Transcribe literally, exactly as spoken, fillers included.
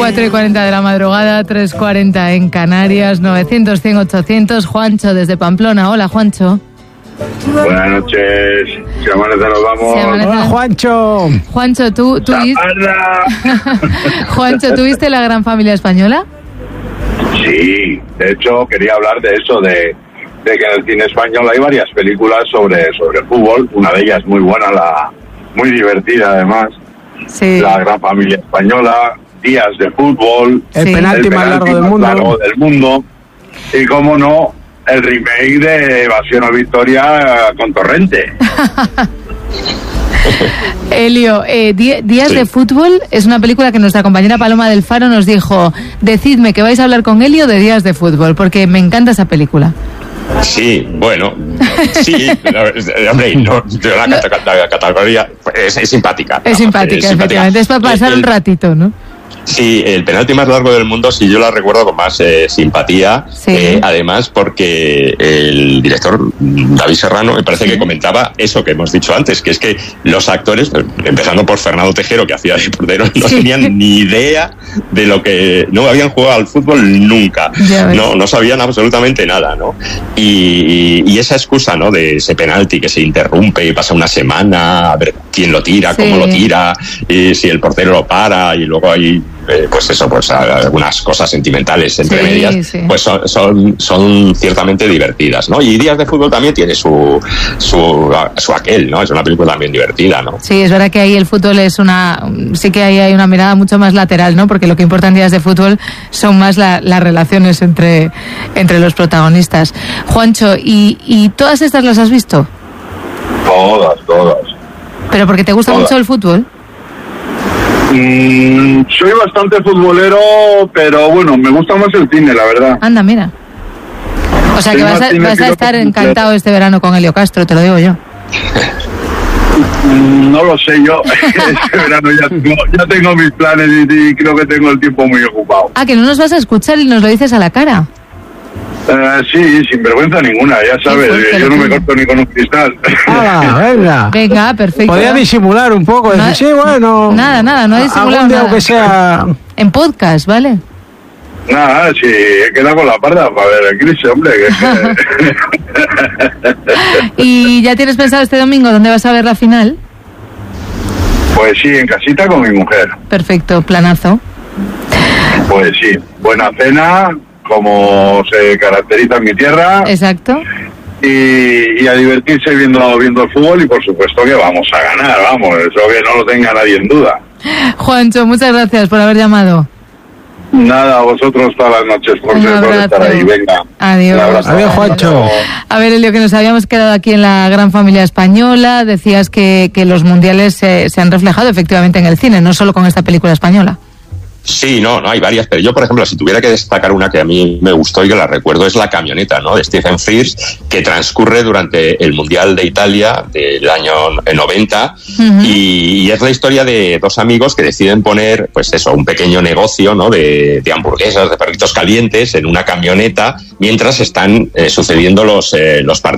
cuatro y cuarenta de la madrugada, tres cuarenta en Canarias, novecientos, cien, ochocientos. Juancho desde Pamplona. Hola, Juancho. Buenas noches. Si amanece nos vamos. Si amanece... Hola, Juancho. Juancho, ¿tú, tú viste... Juancho, ¿tú viste La Gran Familia Española? Sí, de hecho quería hablar de eso, de, de que en el cine español hay varias películas sobre, sobre fútbol. Una de ellas muy buena, la muy divertida además. Sí. La Gran Familia Española, Días de Fútbol, el sí. penalti, el penalti más largo del mundo. Largo del mundo. Y cómo no, el remake de Evasión o Victoria con Torrente. Elio, eh, Días sí. de Fútbol es una película que nuestra compañera Paloma del Faro nos dijo: decidme que vais a hablar con Elio de Días de Fútbol, porque me encanta esa película. Sí, bueno, sí, hombre, no, la, no. la categoría es, es simpática. Es simpática, es efectivamente, es para pasar el, un ratito, ¿no? Sí, el penalti más largo del mundo, sí, yo la recuerdo con más eh, simpatía, sí. eh, además porque el director David Serrano me parece sí. que comentaba eso que hemos dicho antes, que es que los actores, empezando por Fernando Tejero, que hacía de portero, no sí. tenían ni idea de lo que, no habían jugado al fútbol nunca, no, no sabían absolutamente nada, ¿no? Y, y, y esa excusa, ¿no?, de ese penalti que se interrumpe y pasa una semana a ver quién lo tira, sí. cómo lo tira, y si el portero lo para, y luego hay Eh, pues eso, pues algunas cosas sentimentales entre sí, medias, sí. pues son, son, son ciertamente divertidas, ¿no? Y Días de Fútbol también tiene su, su, su aquel, ¿no? Es una película también divertida, ¿no? Sí, es verdad que ahí el fútbol es una, sí que ahí hay una mirada mucho más lateral, ¿no? Porque lo que importa en Días de Fútbol son más la, las relaciones entre, entre los protagonistas. Juancho, ¿y, ¿y todas estas las has visto? Todas, todas. ¿Pero porque te gusta todas. mucho el fútbol? Mm, soy bastante futbolero, pero bueno, me gusta más el cine, la verdad. Anda, mira. O sea, soy que vas a, vas a estar encantado este verano con Elio Castro, te lo digo yo. No lo sé yo. Este verano ya tengo, ya tengo mis planes y, y creo que tengo el tiempo muy ocupado. Ah, que no nos vas a escuchar y nos lo dices a la cara. Uh, sí, sin vergüenza ninguna, ya sabes, yo no me corto ni con un cristal. Ah, venga. Venga, perfecto. Podía disimular un poco, decir, no, sí, bueno. Nada, nada, no he disimulado algún día nada. Que sea... En podcast, ¿vale? Nada, sí, he quedado con la parda para ver el Cris, hombre. Que... ¿Y ya tienes pensado este domingo dónde vas a ver la final? Pues sí, en casita con mi mujer. Perfecto, planazo. Pues sí, buena cena, como se caracteriza en mi tierra. Exacto. Y, y a divertirse viendo viendo el fútbol y por supuesto que vamos a ganar, vamos, eso que no lo tenga nadie en duda. Juancho, muchas gracias por haber llamado. Nada, a vosotros todas las noches por, ser, por estar ahí, venga. Adiós. Adiós, Juancho. A ver, Elio, que nos habíamos quedado aquí en la Gran Familia Española, decías que, que los mundiales se, se han reflejado efectivamente en el cine, no solo con esta película española. Sí, no, no hay varias, pero yo, por ejemplo, si tuviera que destacar una que a mí me gustó y que la recuerdo, es La camioneta, ¿no?, de Stephen Frears, que transcurre durante el Mundial de Italia del año noventa, uh-huh. y, y es la historia de dos amigos que deciden poner, pues eso, un pequeño negocio, ¿no?, de, de hamburguesas, de perritos calientes en una camioneta, mientras están eh, sucediendo los, eh, los partidos